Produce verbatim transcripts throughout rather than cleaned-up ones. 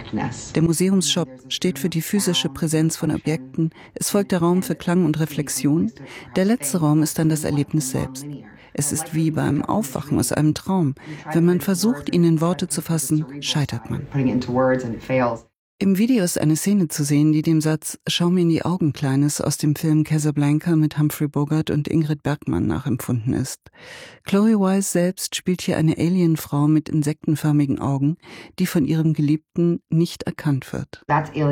Der Museumsshop steht für die physische Präsenz von Objekten. Es folgt der Raum für Klang und Reflexion. Der letzte Raum ist dann das Erlebnis selbst. Es ist wie beim Aufwachen aus einem Traum. Wenn man versucht, ihn in Worte zu fassen, scheitert man. Im Video ist eine Szene zu sehen, die dem Satz „Schau mir in die Augen, Kleines" aus dem Film Casablanca mit Humphrey Bogart und Ingrid Bergman nachempfunden ist. Chloe Wise selbst spielt hier eine Alienfrau mit insektenförmigen Augen, die von ihrem Geliebten nicht erkannt wird.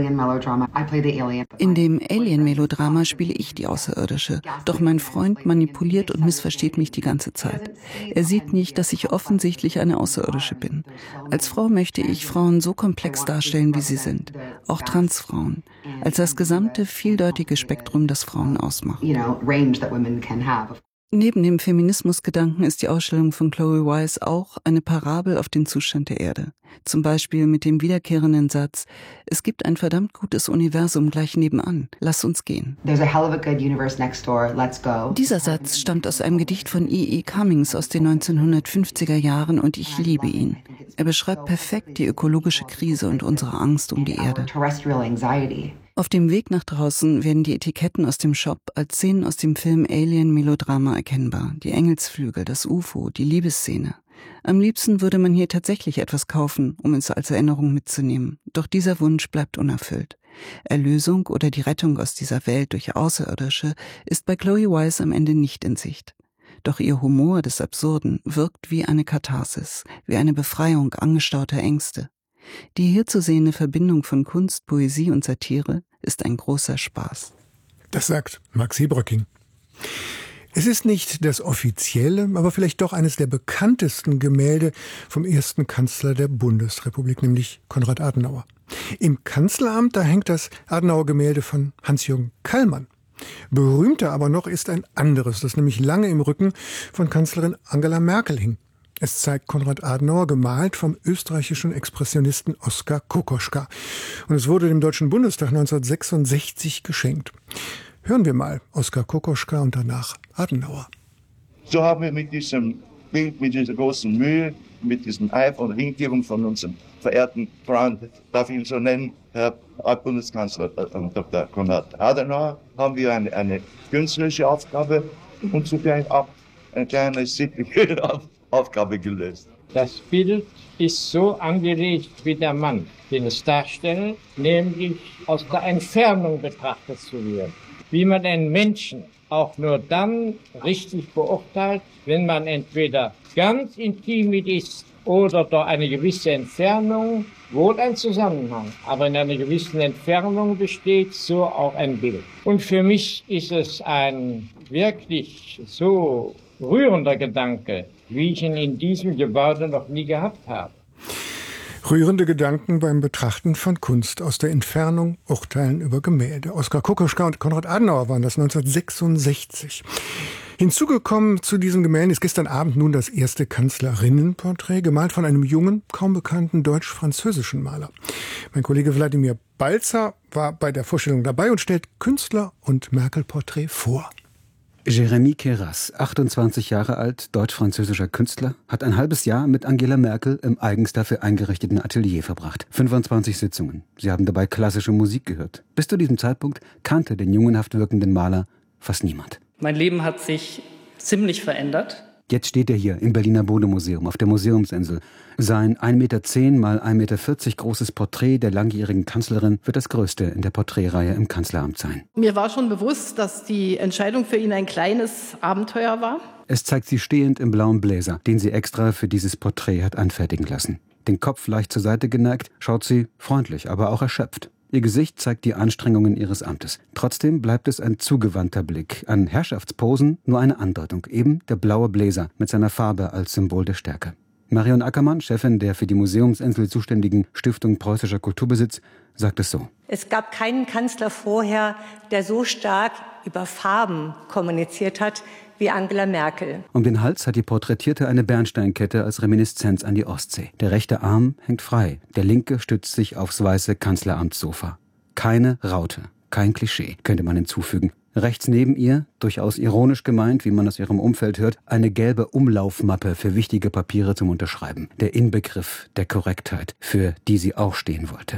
In dem Alien-Melodrama spiele ich die Außerirdische, doch mein Freund manipuliert und missversteht mich die ganze Zeit. Er sieht nicht, dass ich offensichtlich eine Außerirdische bin. Als Frau möchte ich Frauen so komplex darstellen, wie sie sind. Auch Transfrauen, als das gesamte vieldeutige Spektrum, das Frauen ausmacht. Neben dem Feminismusgedanken ist die Ausstellung von Chloe Wise auch eine Parabel auf den Zustand der Erde. Zum Beispiel mit dem wiederkehrenden Satz: Es gibt ein verdammt gutes Universum gleich nebenan. Lass uns gehen. Dieser Satz stammt aus einem Gedicht von E E Cummings aus den neunzehnhundertfünfziger Jahren und ich liebe ihn. Er beschreibt perfekt die ökologische Krise und unsere Angst um die Erde. Auf dem Weg nach draußen werden die Etiketten aus dem Shop als Szenen aus dem Film Alien Melodrama erkennbar. Die Engelsflügel, das U F O, die Liebesszene. Am liebsten würde man hier tatsächlich etwas kaufen, um es als Erinnerung mitzunehmen. Doch dieser Wunsch bleibt unerfüllt. Erlösung oder die Rettung aus dieser Welt durch Außerirdische ist bei Chloe Wise am Ende nicht in Sicht. Doch ihr Humor des Absurden wirkt wie eine Katharsis, wie eine Befreiung angestauter Ängste. Die hier zu sehende Verbindung von Kunst, Poesie und Satire ist ein großer Spaß. Das sagt Max Hebröcking. Es ist nicht das offizielle, aber vielleicht doch eines der bekanntesten Gemälde vom ersten Kanzler der Bundesrepublik, nämlich Konrad Adenauer. Im Kanzleramt, da hängt das Adenauer-Gemälde von Hans-Jürgen Kallmann. Berühmter aber noch ist ein anderes, das nämlich lange im Rücken von Kanzlerin Angela Merkel hing. Es zeigt Konrad Adenauer, gemalt vom österreichischen Expressionisten Oskar Kokoschka. Und es wurde dem Deutschen Bundestag neunzehnhundertsechsundsechzig geschenkt. Hören wir mal Oskar Kokoschka und danach Adenauer. So haben wir mit diesem Bild, mit dieser großen Mühe, mit diesem Eifer und Hingebung von unserem verehrten Freund, darf ich ihn so nennen, Herr Bundeskanzler Doktor Konrad Adenauer, haben wir eine, eine künstlerische Aufgabe und zugleich auch eine kleine sittliche Aufgabe gelöst. Das Bild ist so angelegt wie der Mann, den es darstellt, nämlich aus der Entfernung betrachtet zu werden. Wie man einen Menschen auch nur dann richtig beurteilt, wenn man entweder ganz intim mit ist oder durch eine gewisse Entfernung, wohl ein Zusammenhang, aber in einer gewissen Entfernung besteht so auch ein Bild. Und für mich ist es ein wirklich so rührender Gedanke, wie ich ihn in diesem Gebäude noch nie gehabt habe. Rührende Gedanken beim Betrachten von Kunst aus der Entfernung, Urteilen über Gemälde. Oskar Kokoschka und Konrad Adenauer waren das neunzehnhundertsechsundsechzig. Hinzugekommen zu diesen Gemälden ist gestern Abend nun das erste Kanzlerinnenporträt, gemalt von einem jungen, kaum bekannten deutsch-französischen Maler. Mein Kollege Wladimir Balzer war bei der Vorstellung dabei und stellt Künstler und Merkel-Porträt vor. Jérémy Queyras, achtundzwanzig Jahre alt, deutsch-französischer Künstler, hat ein halbes Jahr mit Angela Merkel im eigens dafür eingerichteten Atelier verbracht. fünfundzwanzig Sitzungen. Sie haben dabei klassische Musik gehört. Bis zu diesem Zeitpunkt kannte den jungenhaft wirkenden Maler fast niemand. Mein Leben hat sich ziemlich verändert. Jetzt steht er hier im Berliner Bode-Museum auf der Museumsinsel. Sein ein Meter zehn mal ein Meter vierzig großes Porträt der langjährigen Kanzlerin wird das größte in der Porträtreihe im Kanzleramt sein. Mir war schon bewusst, dass die Entscheidung für ihn ein kleines Abenteuer war. Es zeigt sie stehend im blauen Bläser, den sie extra für dieses Porträt hat anfertigen lassen. Den Kopf leicht zur Seite geneigt, schaut sie freundlich, aber auch erschöpft. Ihr Gesicht zeigt die Anstrengungen ihres Amtes. Trotzdem bleibt es ein zugewandter Blick. An Herrschaftsposen nur eine Andeutung, eben der blaue Bläser mit seiner Farbe als Symbol der Stärke. Marion Ackermann, Chefin der für die Museumsinsel zuständigen Stiftung Preußischer Kulturbesitz, sagt es so. Es gab keinen Kanzler vorher, der so stark über Farben kommuniziert hat wie Angela Merkel. Um den Hals hat die Porträtierte eine Bernsteinkette als Reminiszenz an die Ostsee. Der rechte Arm hängt frei, der linke stützt sich aufs weiße Kanzleramtssofa. Keine Raute, kein Klischee, könnte man hinzufügen. Rechts neben ihr, durchaus ironisch gemeint, wie man aus ihrem Umfeld hört, eine gelbe Umlaufmappe für wichtige Papiere zum Unterschreiben. Der Inbegriff der Korrektheit, für die sie auch stehen wollte.